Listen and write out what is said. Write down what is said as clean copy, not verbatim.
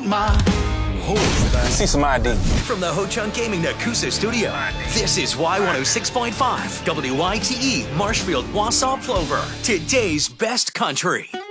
want my See some ID. From the Ho Chunk Gaming Nakusa studio, this is Y106.5, WYTE, Marshfield, Wausau, Plover. Today's best country.